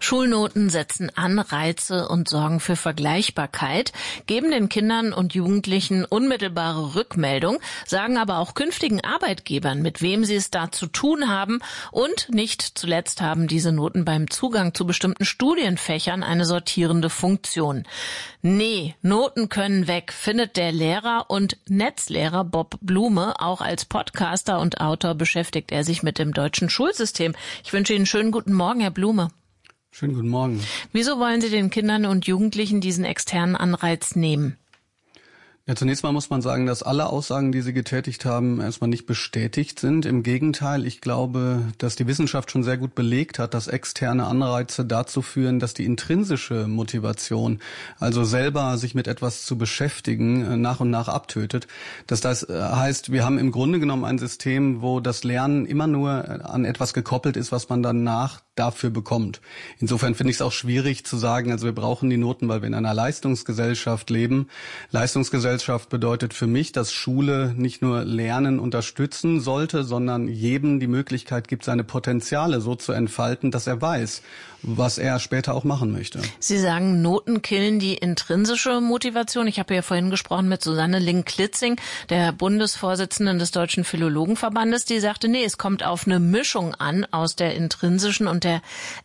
Schulnoten setzen Anreize und sorgen für Vergleichbarkeit, geben den Kindern und Jugendlichen unmittelbare Rückmeldung, sagen aber auch künftigen Arbeitgebern, mit wem sie es da zu tun haben, und nicht zuletzt haben diese Noten beim Zugang zu bestimmten Studienfächern eine sortierende Funktion. Nee, Noten können weg, findet der Lehrer und Netzlehrer Bob Blume. Auch als Podcaster und Autor beschäftigt er sich mit dem deutschen Schulsystem. Ich wünsche Ihnen einen schönen guten Morgen, Herr Blume. Schönen guten Morgen. Wieso wollen Sie den Kindern und Jugendlichen diesen externen Anreiz nehmen? Ja, zunächst mal muss man sagen, dass alle Aussagen, die Sie getätigt haben, erstmal nicht bestätigt sind. Im Gegenteil, ich glaube, dass die Wissenschaft schon sehr gut belegt hat, dass externe Anreize dazu führen, dass die intrinsische Motivation, also selber sich mit etwas zu beschäftigen, nach und nach abtötet. Das heißt, wir haben im Grunde genommen ein System, wo das Lernen immer nur an etwas gekoppelt ist, was man danach dafür bekommt. Insofern finde ich es auch schwierig zu sagen, also wir brauchen die Noten, weil wir in einer Leistungsgesellschaft leben. Leistungsgesellschaft bedeutet für mich, dass Schule nicht nur Lernen unterstützen sollte, sondern jedem die Möglichkeit gibt, seine Potenziale so zu entfalten, dass er weiß, was er später auch machen möchte. Sie sagen, Noten killen die intrinsische Motivation. Ich habe ja vorhin gesprochen mit Susanne Link-Klitzing, der Bundesvorsitzenden des Deutschen Philologenverbandes, die sagte, nee, es kommt auf eine Mischung an aus der intrinsischen und der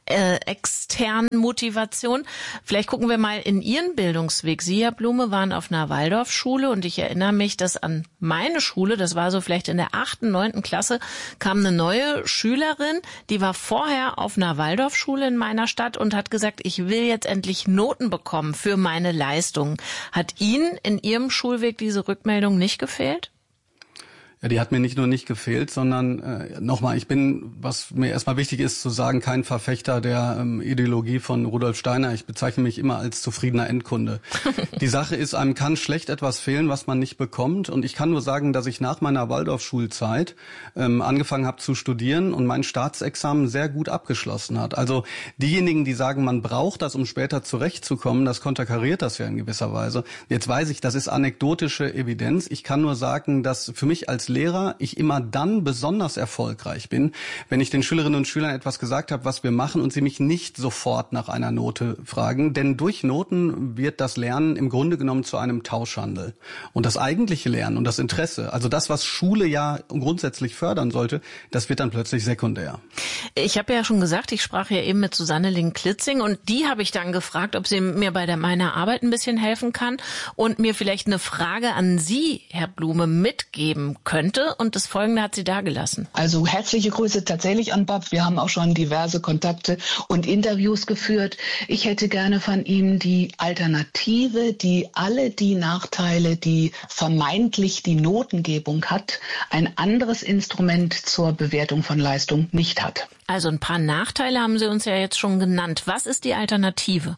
externen Motivation. Vielleicht gucken wir mal in Ihren Bildungsweg. Sie, Herr Blume, waren auf einer Waldorfschule und ich erinnere mich, dass an meine Schule, das war so vielleicht in der 8., 9. Klasse, kam eine neue Schülerin, die war vorher auf einer Waldorfschule in meiner Stadt und hat gesagt, ich will jetzt endlich Noten bekommen für meine Leistungen. Hat Ihnen in Ihrem Schulweg diese Rückmeldung nicht gefehlt? Ja, die hat mir nicht nur nicht gefehlt, sondern nochmal, ich bin, was mir erstmal wichtig ist zu sagen, kein Verfechter der Ideologie von Rudolf Steiner. Ich bezeichne mich immer als zufriedener Endkunde. Die Sache ist, einem kann schlecht etwas fehlen, was man nicht bekommt. Und ich kann nur sagen, dass ich nach meiner Waldorfschulzeit angefangen habe zu studieren und mein Staatsexamen sehr gut abgeschlossen hat. Also diejenigen, die sagen, man braucht das, um später zurechtzukommen, das konterkariert das ja in gewisser Weise. Jetzt weiß ich, das ist anekdotische Evidenz. Ich kann nur sagen, dass für mich als Lehrer ich immer dann besonders erfolgreich bin, wenn ich den Schülerinnen und Schülern etwas gesagt habe, was wir machen und sie mich nicht sofort nach einer Note fragen. Denn durch Noten wird das Lernen im Grunde genommen zu einem Tauschhandel. Und das eigentliche Lernen und das Interesse, also das, was Schule ja grundsätzlich fördern sollte, das wird dann plötzlich sekundär. Ich habe ja schon gesagt, ich sprach ja eben mit Susanne Link-Klitzing und die habe ich dann gefragt, ob sie mir bei meiner Arbeit ein bisschen helfen kann und mir vielleicht eine Frage an Sie, Herr Blume, mitgeben könnte. Und das Folgende hat sie dagelassen. Also herzliche Grüße tatsächlich an Bob. Wir haben auch schon diverse Kontakte und Interviews geführt. Ich hätte gerne von ihm die Alternative, die alle die Nachteile, die vermeintlich die Notengebung hat, ein anderes Instrument zur Bewertung von Leistung nicht hat. Also ein paar Nachteile haben Sie uns ja jetzt schon genannt. Was ist die Alternative?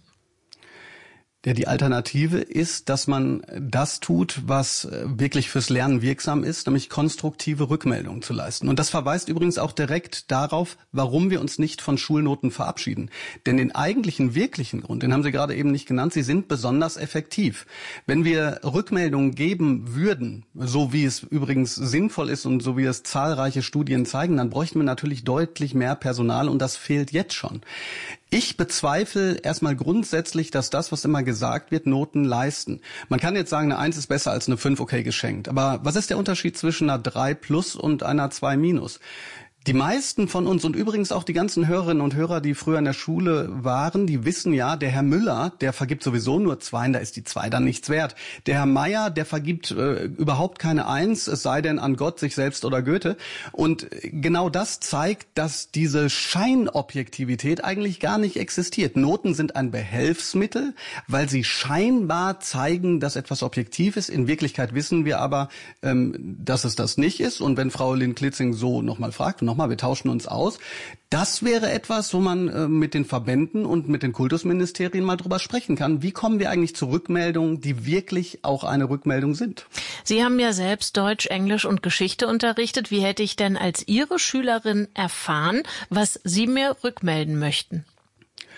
Ja, die Alternative ist, dass man das tut, was wirklich fürs Lernen wirksam ist, nämlich konstruktive Rückmeldungen zu leisten. Und das verweist übrigens auch direkt darauf, warum wir uns nicht von Schulnoten verabschieden. Denn den eigentlichen, wirklichen Grund, den haben Sie gerade eben nicht genannt, sie sind besonders effektiv. Wenn wir Rückmeldungen geben würden, so wie es übrigens sinnvoll ist und so wie es zahlreiche Studien zeigen, dann bräuchten wir natürlich deutlich mehr Personal und das fehlt jetzt schon. Ich bezweifle erstmal grundsätzlich, dass das, was immer gesagt wird, Noten leisten. Man kann jetzt sagen, eine 1 ist besser als eine 5, okay, geschenkt. Aber was ist der Unterschied zwischen einer 3 plus und einer 2 minus? Die meisten von uns und übrigens auch die ganzen Hörerinnen und Hörer, die früher in der Schule waren, die wissen ja, der Herr Müller, der vergibt sowieso nur 2, da ist die 2 dann nichts wert. Der Herr Meier, der vergibt überhaupt keine 1, es sei denn an Gott, sich selbst oder Goethe. Und genau das zeigt, dass diese Scheinobjektivität eigentlich gar nicht existiert. Noten sind ein Behelfsmittel, weil sie scheinbar zeigen, dass etwas objektiv ist. In Wirklichkeit wissen wir aber, dass es das nicht ist. Und wenn Frau Link-Klitzing so nochmal fragt, und wir tauschen uns aus. Das wäre etwas, wo man mit den Verbänden und mit den Kultusministerien mal drüber sprechen kann. Wie kommen wir eigentlich zu Rückmeldungen, die wirklich auch eine Rückmeldung sind? Sie haben ja selbst Deutsch, Englisch und Geschichte unterrichtet. Wie hätte ich denn als Ihre Schülerin erfahren, was Sie mir rückmelden möchten?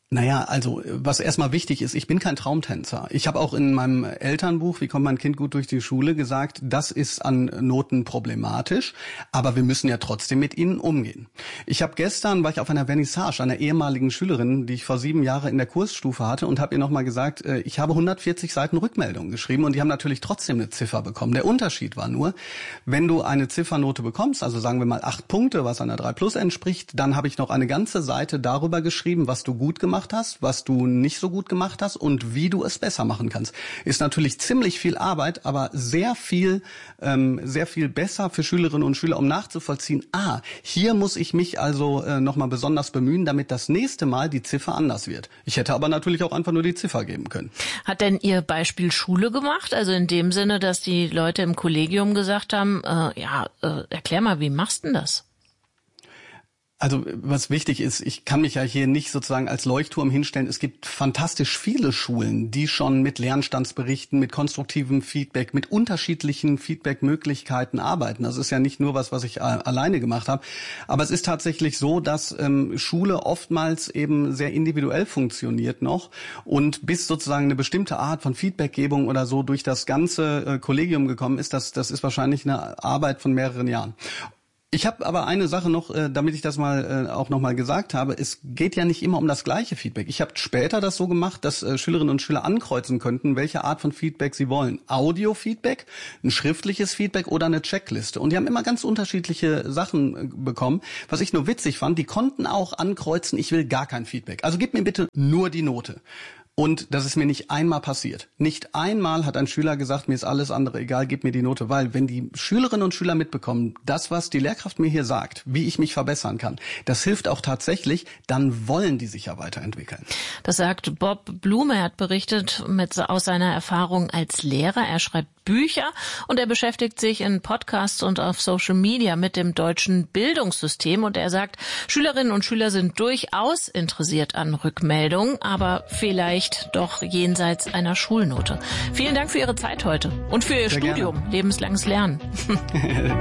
Naja, also was erstmal wichtig ist, ich bin kein Traumtänzer. Ich habe auch in meinem Elternbuch, wie kommt mein Kind gut durch die Schule, gesagt, das ist an Noten problematisch, aber wir müssen ja trotzdem mit ihnen umgehen. War ich auf einer Vernissage einer ehemaligen Schülerin, die ich vor 7 Jahren in der Kursstufe hatte, und habe ihr nochmal gesagt, ich habe 140 Seiten Rückmeldungen geschrieben und die haben natürlich trotzdem eine Ziffer bekommen. Der Unterschied war nur, wenn du eine Ziffernote bekommst, also sagen wir mal 8 Punkte, was einer 3+ entspricht, dann habe ich noch eine ganze Seite darüber geschrieben, was du gut gemacht hast, was du nicht so gut gemacht hast und wie du es besser machen kannst. Ist natürlich ziemlich viel Arbeit, aber sehr viel besser für Schülerinnen und Schüler, um nachzuvollziehen, hier muss ich mich also nochmal besonders bemühen, damit das nächste Mal die Ziffer anders wird. Ich hätte aber natürlich auch einfach nur die Ziffer geben können. Hat denn Ihr Beispiel Schule gemacht? Also in dem Sinne, dass die Leute im Kollegium gesagt haben, erklär mal, wie machst du denn das? Also was wichtig ist, ich kann mich ja hier nicht sozusagen als Leuchtturm hinstellen. Es gibt fantastisch viele Schulen, die schon mit Lernstandsberichten, mit konstruktivem Feedback, mit unterschiedlichen Feedback-Möglichkeiten arbeiten. Das ist ja nicht nur was ich alleine gemacht habe. Aber es ist tatsächlich so, dass Schule oftmals eben sehr individuell funktioniert noch und bis sozusagen eine bestimmte Art von Feedbackgebung oder so durch das ganze Kollegium gekommen ist, das ist wahrscheinlich eine Arbeit von mehreren Jahren. Ich habe aber eine Sache noch, damit ich das auch noch mal gesagt habe. Es geht ja nicht immer um das gleiche Feedback. Ich habe später das so gemacht, dass Schülerinnen und Schüler ankreuzen könnten, welche Art von Feedback sie wollen. Audio-Feedback, ein schriftliches Feedback oder eine Checkliste. Und die haben immer ganz unterschiedliche Sachen bekommen. Was ich nur witzig fand, die konnten auch ankreuzen, ich will gar kein Feedback. Also gib mir bitte nur die Note. Und das ist mir nicht einmal passiert. Nicht einmal hat ein Schüler gesagt, mir ist alles andere egal, gib mir die Note. Weil wenn die Schülerinnen und Schüler mitbekommen, das, was die Lehrkraft mir hier sagt, wie ich mich verbessern kann, das hilft auch tatsächlich, dann wollen die sich ja weiterentwickeln. Das sagt Bob Blume. Er hat berichtet aus seiner Erfahrung als Lehrer. Er schreibt Bücher und er beschäftigt sich in Podcasts und auf Social Media mit dem deutschen Bildungssystem. Und er sagt, Schülerinnen und Schüler sind durchaus interessiert an Rückmeldungen, aber vielleicht doch jenseits einer Schulnote. Vielen Dank für Ihre Zeit heute und für Ihr Studium. Lebenslanges Lernen.